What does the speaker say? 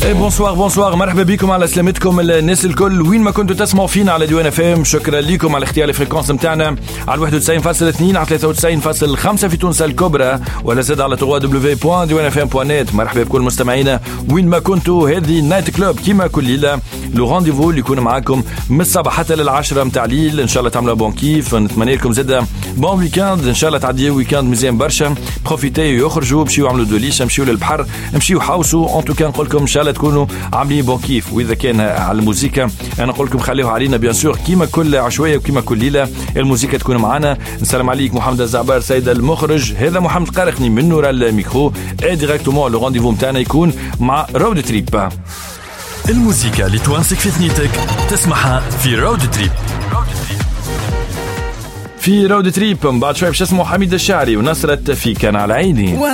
بونسوار مرحبا بكم على سلامتكم الناس الكل وين ما كنتوا تسمعوا فينا على ديوان اف ام. شكرا لكم على اختيار الفريكونس نتاعنا على 91.2 على 93.5 في تونس الكبرى ولا زاد على www.diwanfm.net. مرحبا بكل مستمعينا وين ما كنتوا. هذه نايت كلوب كيما كل ليله لو رانديفو اللي يكون معاكم من الصباح حتى للعشرة متاع الليل. ان شاء الله تعملوا بون كيف. نتمنى لكم زاده بون ويكاند. ان شاء الله تعديوا ويكاند مزيان برشا. بروفيتي يخرجوا مشيوا عملوا دوليش مشيوا للبحر مشيوا حوسوا. ان توكا نقول لكم ان شاء الله تكونوا عاملين بون كيف. واذا كان على الموسيقى انا نقول لكم خليوها علينا بيان سور كيما كل عشوائيه وكيما كل ليله الموسيقى تكون معنا. نسلم عليك محمد الزعبار سيد المخرج. هذا محمد قارخني من نور الميكرو. ديريكتومون لو رانديفو نتاعنا يكون مع رود تريب. الموسيقى اللي توانسك في ثنيتك تسمعها في رود تريب. في رود تريب من بعد شوي باش اسمه حميد الشاعري ونصرت في كان على عيني.